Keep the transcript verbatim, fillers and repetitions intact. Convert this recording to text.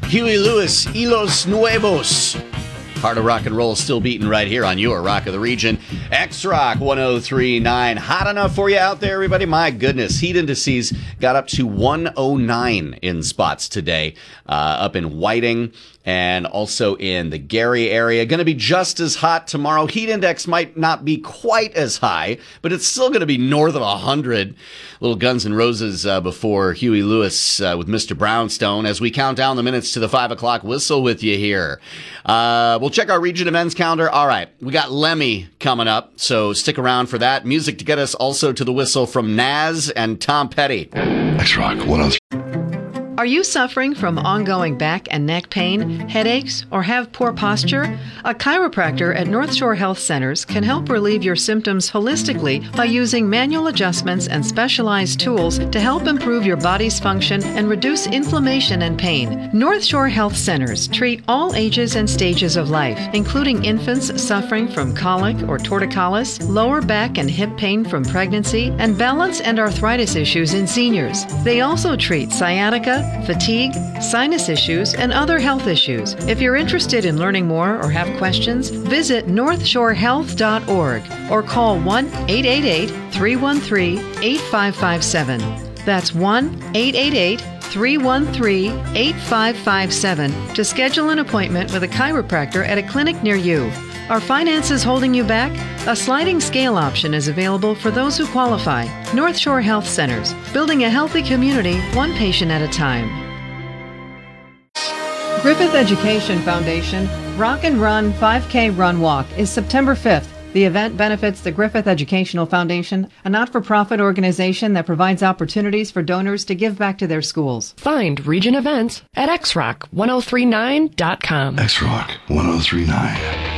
Huey Lewis, Y Los Nuevos. Heart of rock and roll still beating right here on your Rock of the Region. X-Rock one oh three point nine. Hot enough for you out there, everybody? My goodness. Heat indices got up to one oh nine in spots today, uh, up in Whiting and also in the Gary area. Going to be just as hot tomorrow. Heat index might not be quite as high, but it's still going to be north of one hundred. Little Guns N' Roses uh, before Huey Lewis uh, with Mister Brownstone as we count down the minutes to the five o'clock whistle with you here. Uh, we'll check our region events calendar. All right, we got Lemmy coming up, so stick around for that. Music to get us also to the whistle from Naz and Tom Petty. X-Rock one oh three. Are you suffering from ongoing back and neck pain, headaches, or have poor posture? A chiropractor at North Shore Health Centers can help relieve your symptoms holistically by using manual adjustments and specialized tools to help improve your body's function and reduce inflammation and pain. North Shore Health Centers treat all ages and stages of life, including infants suffering from colic or torticollis, lower back and hip pain from pregnancy, and balance and arthritis issues in seniors. They also treat sciatica, fatigue, sinus issues, and other health issues. If you're interested in learning more or have questions, visit north shore health dot org or call one eight eight eight, three one three, eight five five seven. That's one eight eight eight, three one three, eight five five seven to schedule an appointment with a chiropractor at a clinic near you. Are finances holding you back? A sliding scale option is available for those who qualify. North Shore Health Centers, building a healthy community, one patient at a time. Griffith Education Foundation Rock and Run five K Run Walk is September fifth. The event benefits the Griffith Educational Foundation, a not-for-profit organization that provides opportunities for donors to give back to their schools. Find region events at x rock ten thirty-nine dot com. X-Rock one oh three point nine.